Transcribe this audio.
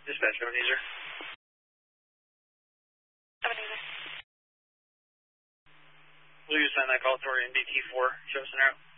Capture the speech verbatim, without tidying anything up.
Dispatch, Ebenezer. Ebenezer. Will you send that call to our N D T four? Show scenario.